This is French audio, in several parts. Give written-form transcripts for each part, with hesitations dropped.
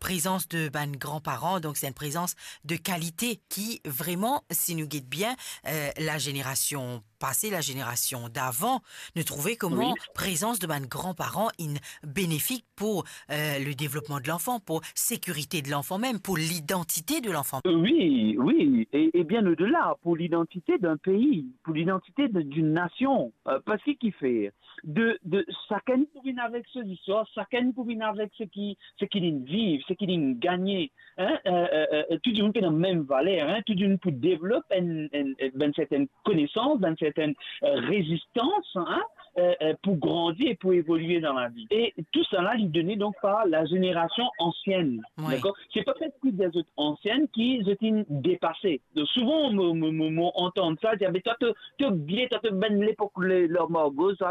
présence de ben, grands-parents, donc c'est une présence de qualité qui vraiment, si nous guide bien, la génération passée, la génération d'avant, ne trouvait comment Oui. présence de ben, grands-parents bénéfique pour le développement de l'enfant, pour sécurité de l'enfant même, pour l'identité de l'enfant. Oui, oui, et bien au-delà, pour l'identité d'un pays, pour l'identité d'une nation, parce qu'il fait de chacun pour venir avec ses histoires, chacun pour venir avec ce qu'il vit, ce qu'il gagne, hein, tout le monde peut dans la même valeur, hein, tout le monde peut développer une certaine connaissance, une certaine résistance, hein, pour grandir et pour évoluer dans la vie. Et tout cela est donné donc par la génération ancienne. Oui. D'accord? C'est pas fait que des autres anciennes qui étaient dépassées. Donc, souvent, on entend ça, dire, mais toi, tu oublié, toi, tu ben l'époque, leur Margot, ça,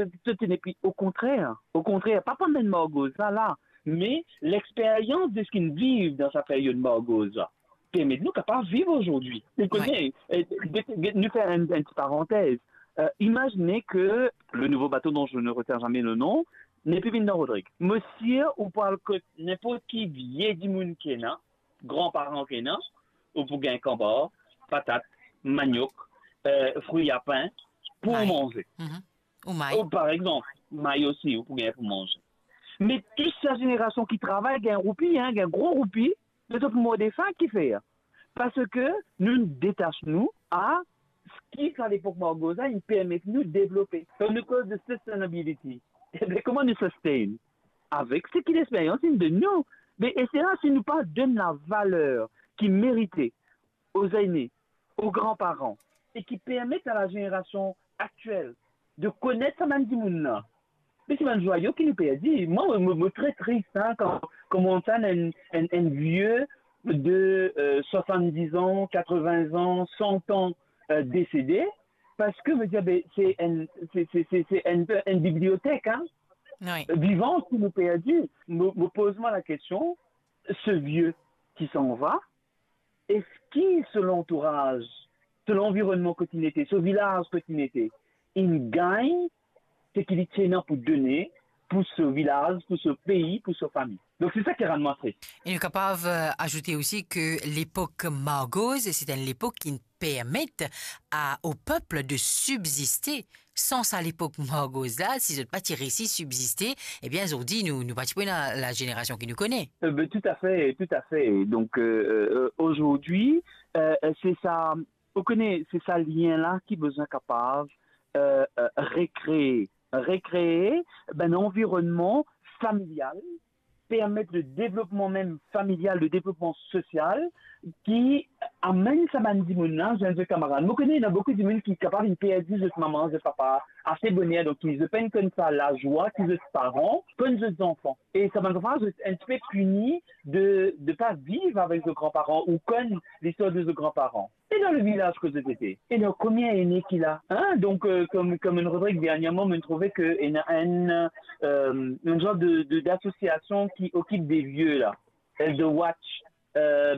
et puis, au contraire, pas pendant Margot, ça, là, mais l'expérience de ce qu'ils vivent dans sa période Margot, ça, permet de nous capables de vivre aujourd'hui. Vous connaissez, nous faire une petite parenthèse. Imaginez que le nouveau bateau dont je ne retiens jamais le nom n'est plus Vincent Rodrigue. Monsieur, ou parle que n'importe qui vieille du monde qui est là, grands-parents qui est là, ou pour gagner cambard, patates, manioc, fruits à pain, pour Maï. manger. Ou maï. Ou par exemple, maï aussi, ou pour gagner pour manger. Mais toute sa génération qui travaille, il y a un roupie, hein, il y a un gros roupie, de tout le monde des fins qui fait. Parce que nous nous détachons à ce qui, à l'époque Margosa, il permet de nous développer. Donc, nous cause de sustainability. Mais comment nous sustain? Avec ce qu'il l'expérience de nous. Mais et c'est là, si nous pas donne la valeur qui méritait aux aînés, aux grands-parents, et qui permettent à la génération actuelle de connaître ça même du monde. Mais c'est un joyau qui nous peut dire. Moi, je me très triste hein, quand on entend un vieux de 70 ans, 80 ans, 100 ans décédé, parce que c'est une bibliothèque hein, Oui. vivante qui nous peut dire. Me pose-moi la question, ce vieux qui s'en va, est-ce qui, ce l'entourage, ce l'environnement que tu étais, ce village que tu étais, il gagne ce qu'il tient pour donner pour ce village, pour ce pays, pour sa famille. Donc c'est ça qui rend moi triste. Et nous sommes capables d'ajouter aussi que l'époque Margose, c'est une époque qui permet au peuple de subsister. Sans à l'époque Margose là, si je ne pas tirer ici subsister, eh bien ils ont dit nous pas la génération qui nous connaît. Tout à fait, tout à fait. Donc aujourd'hui, c'est ça, on connaît, c'est ça lien là qui besoin capable recréer un environnement familial, permettre le développement même familial, le développement social, qui amène ça m'a dit mon j'ai camarade. Moi connais il y a beaucoup de monde qui est capable de payer de maman, de papa, assez bonheur, donc ils se peignent comme ça la joie qu'ils sont parents, comme des enfants. Et ça m'a un petit peu puni de pas vivre avec les grands-parents ou comme l'histoire de ses grands-parents. Et dans le village que j'étais. Et donc, combien est né qu'il a? Hein? Donc, comme une rubrique dernièrement, me trouvait qu'il y a un genre d'association qui occupe des vieux, là. The Watch.